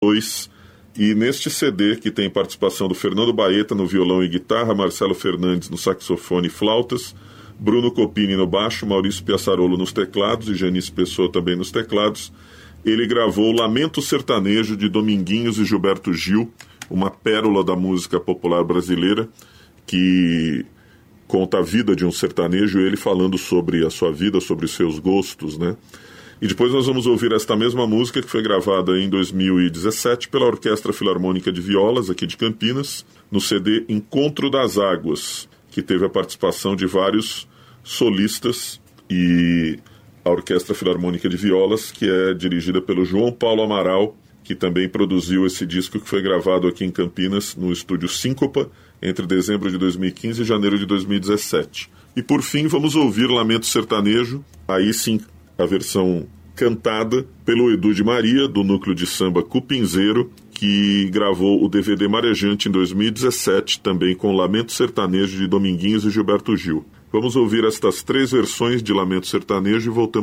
2. E neste CD, que tem participação do Fernando Baeta no violão e guitarra, Marcelo Fernandes no saxofone e flautas, Bruno Copini no baixo, Maurício Piaçarolo nos teclados e Janice Pessoa também nos teclados, ele gravou Lamento Sertanejo de Dominguinhos e Gilberto Gil, uma pérola da música popular brasileira, que conta a vida de um sertanejo, ele falando sobre a sua vida, sobre os seus gostos, né? E depois nós vamos ouvir esta mesma música, que foi gravada em 2017 pela Orquestra Filarmônica de Violas, aqui de Campinas, no CD Encontro das Águas, que teve a participação de vários solistas, e a Orquestra Filarmônica de Violas, que é dirigida pelo João Paulo Amaral, que também produziu esse disco, que foi gravado aqui em Campinas, no estúdio Síncopa, entre dezembro de 2015 e janeiro de 2017. E por fim vamos ouvir Lamento Sertanejo, aí sim a versão cantada pelo Edu de Maria, do núcleo de samba Cupinzeiro, que gravou o DVD Marejante em 2017, também com Lamento Sertanejo de Dominguinhos e Gilberto Gil. Vamos ouvir estas 3 versões de Lamento Sertanejo e voltamos